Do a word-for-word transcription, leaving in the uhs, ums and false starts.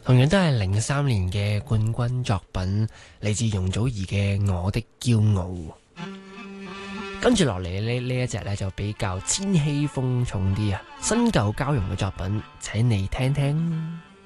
同樣都係零三年嘅冠軍作品，嚟自容祖兒嘅《我的驕傲》。跟住落嚟呢呢一隻呢，就比較千禧風重啲啊，新舊交融嘅作品，請你聽聽。